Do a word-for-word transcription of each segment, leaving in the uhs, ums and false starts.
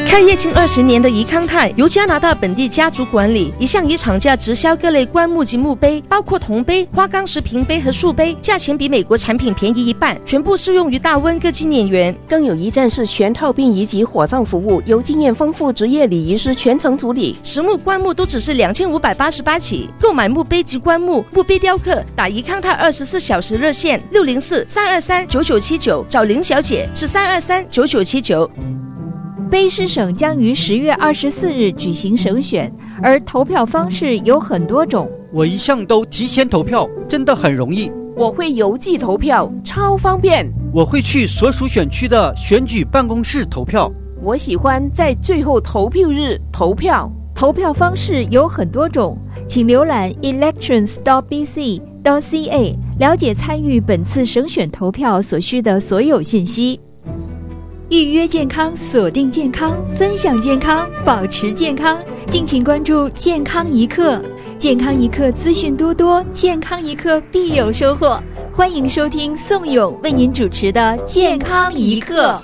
开业近二十年的宜康泰由加拿大本地家族管理，一向以厂价直销各类棺木及墓碑，包括铜碑、花岗石瓶碑和树碑，价钱比美国产品便宜一半，全部适用于大温哥纪念园。 更有一站式全套殡仪及火葬服务，由经验丰富职业礼仪师全程处理。 实木棺木都只是两千五百八十八起，购买墓碑及棺木、墓碑雕刻，打宜康泰二十四小时热线六零四三二三九九七九，找林小姐是三二三九九七九。 卑诗省将于十月二十四日举行省选，而投票方式有很多种。 我一向都提前投票，真的很容易。 我会邮寄投票，超方便。 我会去所属选区的选举办公室投票。 我喜欢在最后投票日投票。 投票方式有很多种，请浏览 elections dot b c dot c a 了解参与本次省选投票所需的所有信息。预约健康，锁定健康，分享健康，保持健康。敬请关注健康一刻，健康一刻资讯多多，健康一刻必有收获。欢迎收听宋勇为您主持的健康一刻。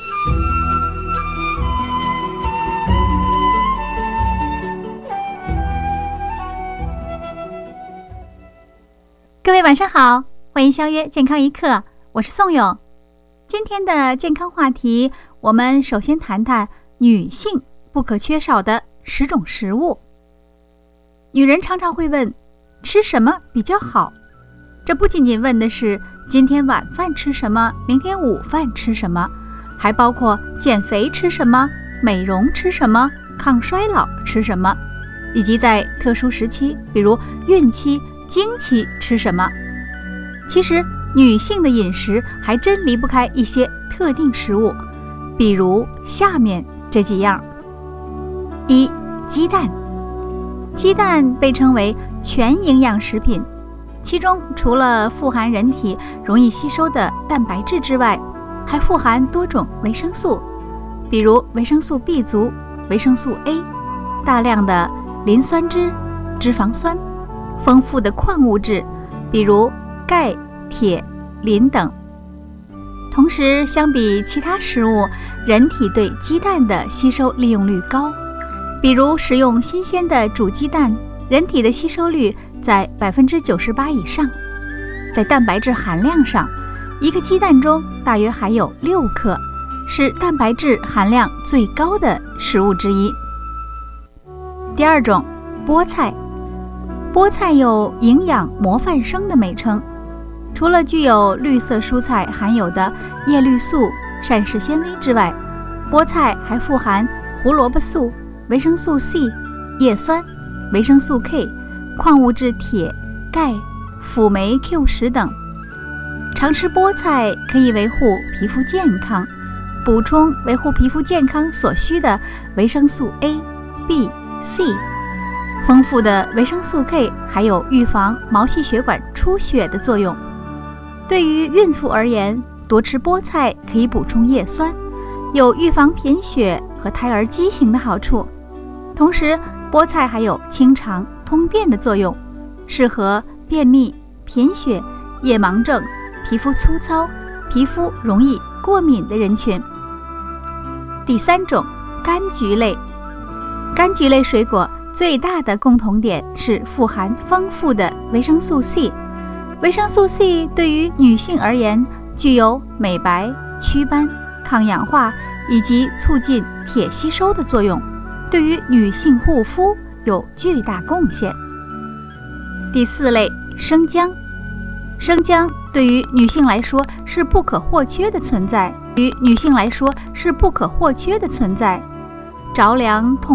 各位晚上好，欢迎相约健康一刻，我是宋勇。今天的健康话题，我们首先谈谈女性不可缺少的十种食物。女人常常会问，吃什么比较好？这不仅仅问的是今天晚饭吃什么，明天午饭吃什么，还包括减肥吃什么，美容吃什么，抗衰老吃什么，以及在特殊时期，比如孕期、经期吃什么。其实女性的饮食还真离不开一些特定食物，比如下面这几样。一、鸡蛋。鸡蛋被称为全营养食品，其中除了富含人体容易吸收的蛋白质之外，还富含多种维生素，比如维生素 B 族、维生素 A， 大量的磷酸脂、脂肪酸，丰富的矿物质，比如钙、铁、磷等。同时，相比其他食物，人体对鸡蛋的吸收利用率高。比如食用新鲜的煮鸡蛋，人体的吸收率在 百分之九十八 以上。在蛋白质含量上，一个鸡蛋中大约含有六克，是蛋白质含量最高的食物之一。第二种，菠菜。菠菜有营养模范生的美称，除了具有绿色蔬菜含有的叶绿素、膳食纤维之外，菠菜还富含胡萝卜素、维生素 C、叶酸、维生素 K、矿物质铁、钙、辅酶 Q 十等。常吃菠菜可以维护皮肤健康，补充维护皮肤健康所需的维生素 A、B、C。丰富的维生素 K 还有预防毛细血管出血的作用。对于孕妇而言，多吃菠菜可以补充叶酸，有预防贫血和胎儿畸形的好处。同时，菠菜还有清肠通便的作用，适合便秘、贫血、夜盲症、皮肤粗糙、皮肤容易过敏的人群。第三种，柑橘类。柑橘类水果最大的共同点是富含丰富的维生素 C。 维生素 C 对于女性而言，具有美白、祛斑、抗氧化以及促进铁吸收的作用，对于女性护肤有巨大贡献。第四类，生姜。生姜对于女性来说是不可或缺的存在，与女性来说是不可或缺的存在。着凉痛